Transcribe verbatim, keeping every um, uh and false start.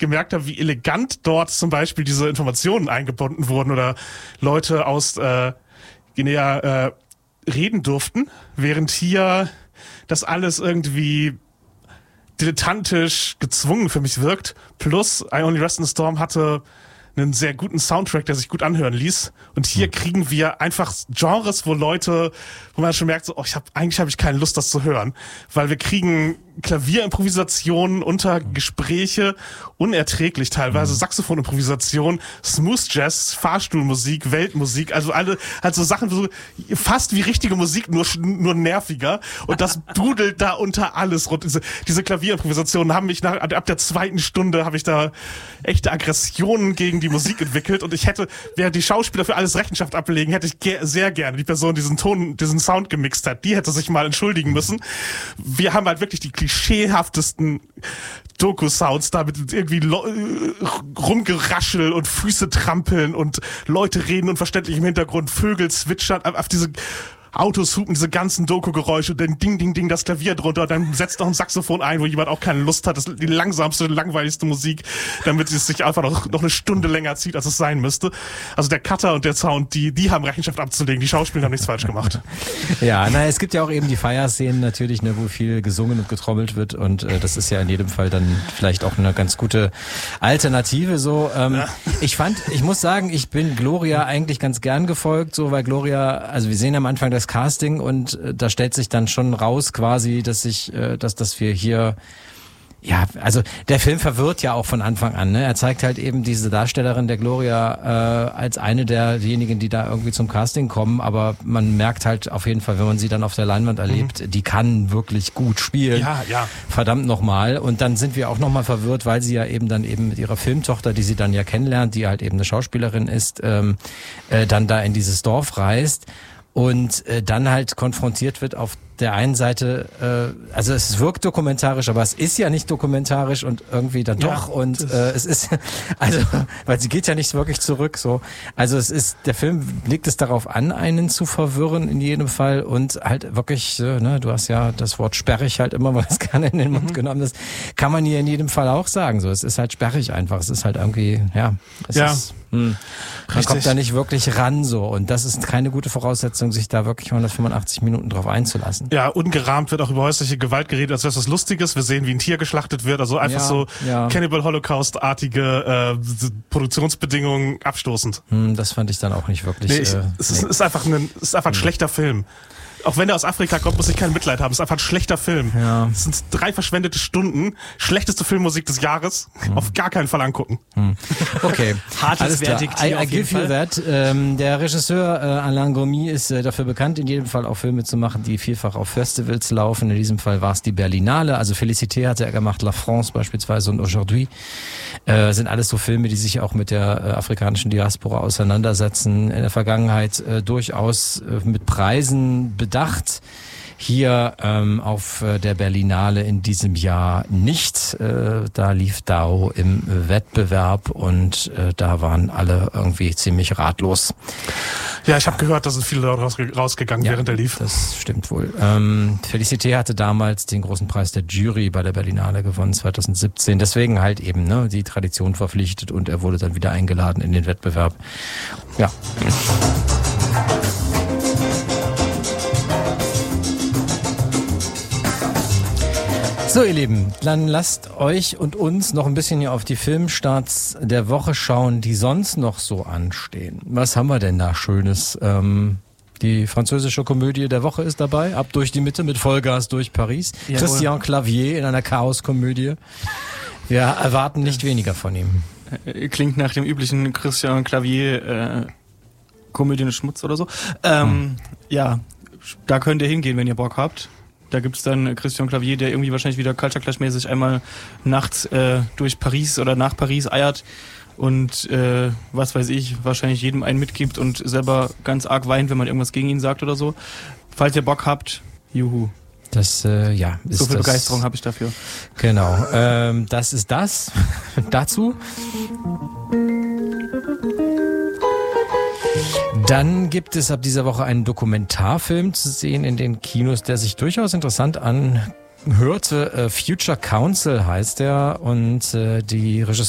gemerkt habe, wie elegant dort zum Beispiel diese Informationen eingebunden wurden oder Leute aus äh, Guinea äh, reden durften, während hier das alles irgendwie dilettantisch gezwungen für mich wirkt. Plus I Only Rest in the Storm hatte einen sehr guten Soundtrack, der sich gut anhören ließ. Und hier kriegen wir einfach Genres, wo Leute, wo man schon merkt, so, oh, ich hab, eigentlich habe ich keine Lust, das zu hören. Weil wir kriegen Klavierimprovisationen unter Gespräche, unerträglich teilweise, Saxophonimprovisation, Smooth Jazz, Fahrstuhlmusik, Weltmusik, also alle, also Sachen so fast wie richtige Musik, nur nur nerviger. Und das dudelt da unter alles rund. Diese, diese Klavierimprovisationen haben mich nach, ab der zweiten Stunde habe ich da echte Aggressionen gegen die Musik entwickelt und ich hätte, während die Schauspieler für alles Rechenschaft ablegen, hätte ich ge- sehr gerne die Person, die diesen Ton, diesen Sound gemixt hat, die hätte sich mal entschuldigen müssen. Wir haben halt wirklich die klischeehaftesten Doku-Sounds da mit irgendwie lo- rumgeraschel und Füße trampeln und Leute reden unverständlich im Hintergrund, Vögel zwitschern, auf diese Autos hupen, diese ganzen Doku-Geräusche, dann ding, ding, ding, das Klavier drunter, dann setzt noch ein Saxophon ein, wo jemand auch keine Lust hat, das ist die langsamste, langweiligste Musik, damit es sich einfach noch, noch eine Stunde länger zieht, als es sein müsste. Also der Cutter und der Sound, die, die haben Rechenschaft abzulegen, die Schauspieler haben nichts falsch gemacht. Ja, na, es gibt ja auch eben die Feierszenen natürlich, ne, wo viel gesungen und getrommelt wird und äh, das ist ja in jedem Fall dann vielleicht auch eine ganz gute Alternative, so. Ähm, ja. Ich fand, ich muss sagen, ich bin Gloria eigentlich ganz gern gefolgt, so, weil Gloria, also wir sehen am Anfang das Casting und äh, da stellt sich dann schon raus quasi, dass ich, äh, dass, dass wir hier, ja, also der Film verwirrt ja auch von Anfang an, ne? Er zeigt halt eben diese Darstellerin der Gloria äh, als eine derjenigen, die da irgendwie zum Casting kommen, aber man merkt halt auf jeden Fall, wenn man sie dann auf der Leinwand erlebt, mhm. die kann wirklich gut spielen. Ja, ja. Verdammt nochmal. Und dann sind wir auch nochmal verwirrt, weil sie ja eben dann eben mit ihrer Filmtochter, die sie dann ja kennenlernt, die halt eben eine Schauspielerin ist, ähm, äh, dann da in dieses Dorf reist. Und äh, dann halt konfrontiert wird auf der einen Seite, äh, also es wirkt dokumentarisch, aber es ist ja nicht dokumentarisch und irgendwie dann doch ja, und äh, es ist, also, weil sie geht ja nicht wirklich zurück, so. Also es ist, der Film legt es darauf an, einen zu verwirren in jedem Fall und halt wirklich, äh, ne, du hast ja das Wort sperrig halt immer, weil es gerne in den Mund mhm. genommen ist, kann man hier in jedem Fall auch sagen, so. Es ist halt sperrig einfach, es ist halt irgendwie, ja, es ja. ist, hm, man kommt da nicht wirklich ran, so. Und das ist keine gute Voraussetzung, sich da wirklich hundertfünfundachtzig Minuten drauf einzulassen. Ja, ungerahmt wird auch über häusliche Gewalt geredet, als wäre es was Lustiges. Wir sehen, wie ein Tier geschlachtet wird. Also einfach ja, so ja. Cannibal Holocaust-artige äh, Produktionsbedingungen abstoßend. Hm, das fand ich dann auch nicht wirklich. Nee, ich, äh, es ist, nee. ist einfach ein, es ist einfach ein hm. schlechter Film. Auch wenn er aus Afrika kommt, muss ich kein Mitleid haben. Es ist einfach ein schlechter Film. Ja. Es sind drei verschwendete Stunden. Schlechteste Filmmusik des Jahres. Hm. Auf gar keinen Fall angucken. Hm. Okay. Hartes Verdikt hier I, I give you that. Ähm, der Regisseur äh, Alain Gomy ist äh, dafür bekannt, in jedem Fall auch Filme zu machen, die vielfach auf Festivals laufen. In diesem Fall war es die Berlinale. Also Félicité hatte er gemacht, La France beispielsweise und Aujourd'hui. Äh, sind alles so Filme, die sich auch mit der äh, afrikanischen Diaspora auseinandersetzen. In der Vergangenheit äh, durchaus äh, mit Preisen bedacht. Hier ähm, auf äh, der Berlinale in diesem Jahr nicht. Äh, da lief Dao im äh, Wettbewerb und äh, da waren alle irgendwie ziemlich ratlos. Ja, ich habe gehört, da sind viele Leute rausge- rausgegangen, ja, während er lief. Das stimmt wohl. Ähm, Félicité hatte damals den großen Preis der Jury bei der Berlinale gewonnen, zwanzig siebzehn. Deswegen halt eben ne, die Tradition verpflichtet und er wurde dann wieder eingeladen in den Wettbewerb. Ja. So, ihr Lieben, dann lasst euch und uns noch ein bisschen hier auf die Filmstarts der Woche schauen, die sonst noch so anstehen. Was haben wir denn da Schönes? Ähm, die französische Komödie der Woche ist dabei, Ab durch die Mitte mit Vollgas durch Paris. Jawohl. Christian Clavier in einer Chaoskomödie. Wir erwarten nicht weniger von ihm. Klingt nach dem üblichen Christian Clavier äh, Komödien Schmutz oder so. Ähm, hm. Ja, da könnt ihr hingehen, wenn ihr Bock habt. Da gibt's dann Christian Clavier, der irgendwie wahrscheinlich wieder Culture Clash-mäßig einmal nachts äh, durch Paris oder nach Paris eiert und äh, was weiß ich, wahrscheinlich jedem einen mitgibt und selber ganz arg weint, wenn man irgendwas gegen ihn sagt oder so. Falls ihr Bock habt, juhu. Das, äh, ja. Ist so viel das, Begeisterung habe ich dafür. Genau. Ähm, das ist das. Dazu. Dann gibt es ab dieser Woche einen Dokumentarfilm zu sehen in den Kinos, der sich durchaus interessant anhörte. Future Council heißt er und äh, die Regisseurin